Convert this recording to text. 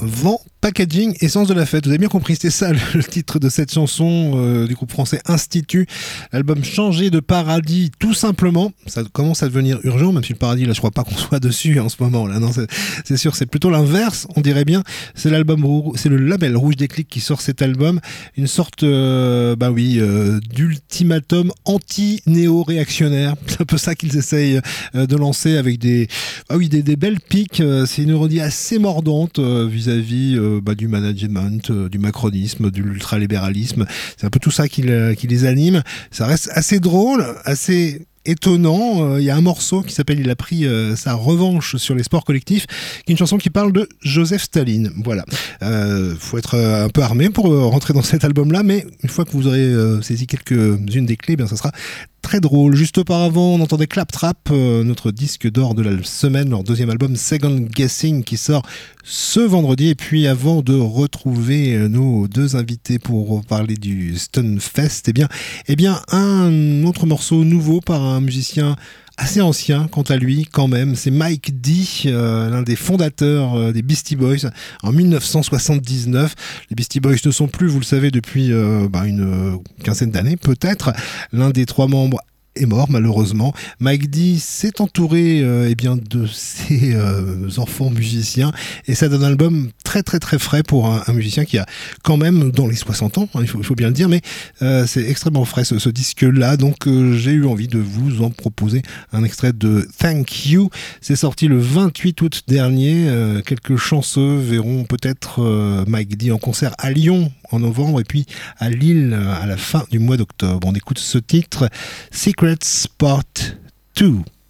Vent, packaging, essence de la fête. Vous avez bien compris, c'était ça le titre de cette chanson du groupe français Institut. L'album Changer de paradis, tout simplement. Ça commence à devenir urgent, même si le paradis, là, je crois pas qu'on soit dessus en ce moment. Là, non, c'est sûr, c'est plutôt l'inverse, on dirait bien. C'est c'est le label Rouge Déclic qui sort cet album. Une sorte, d'ultimatum anti-néo-réactionnaire. C'est un peu ça qu'ils essayent de lancer avec des belles piques. C'est une ironie assez mordante vis-à-vis du management, du macronisme, de l'ultralibéralisme. C'est un peu tout ça qui les anime. Ça reste assez drôle, assez étonnant. Il y a un morceau qui s'appelle Il a pris sa revanche sur les sports collectifs, qui est une chanson qui parle de Joseph Staline. Voilà. Faut être un peu armé pour rentrer dans cet album-là, mais une fois que vous aurez saisi quelques-unes des clés, bien ça sera très drôle. Juste auparavant, on entendait Claptrap, notre disque d'or de la semaine, leur deuxième album Second Guessing, qui sort ce vendredi. Et puis avant de retrouver nos deux invités pour parler du Stunfest, eh bien un autre morceau nouveau par un musicien assez ancien quant à lui quand même, c'est Mike D, l'un des fondateurs des Beastie Boys en 1979. Les Beastie Boys ne sont plus, vous le savez, depuis une quinzaine d'années peut-être. L'un des trois membres est mort malheureusement. Mike D s'est entouré de ses enfants musiciens et ça donne un album très très très frais pour un musicien qui a quand même dans les 60 ans, il faut bien le dire, mais c'est extrêmement frais ce disque-là, donc j'ai eu envie de vous en proposer un extrait de Thank You. C'est sorti le 28 août dernier. Quelques chanceux verront peut-être Mike D en concert à Lyon en novembre et puis à Lille à la fin du mois d'octobre. On écoute ce titre, Secret Spot 2.